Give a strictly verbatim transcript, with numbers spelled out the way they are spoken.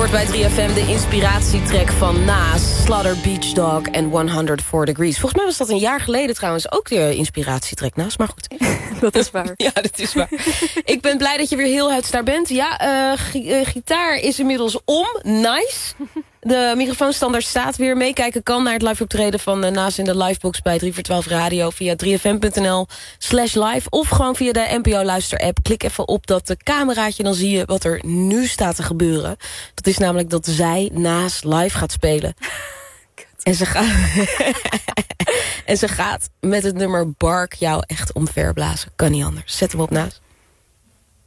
hoort bij drie F M de inspiratietrack van Naas, Slaughter Beach Dog en honderdvier Degrees. Volgens mij was dat een jaar geleden trouwens ook de inspiratietrack Naas, maar goed. Dat is waar. Ja, dat is waar. Ik ben blij dat je weer heel huidstar bent. Ja, uh, gi uh, gitaar is inmiddels om. Nice. De microfoonstandaard staat weer. Meekijken kan naar het live optreden van uh, Naas in de livebox bij drie voor twaalf Radio via drie f m punt n l slash live of gewoon via de N P O Luister app. Klik even op dat cameraatje, dan zie je wat er nu staat te gebeuren. Dat is namelijk dat zij Naas live gaat spelen. En ze gaat en ze gaat met het nummer Bark jou echt omverblazen. Kan niet anders. Zet hem op, Naas.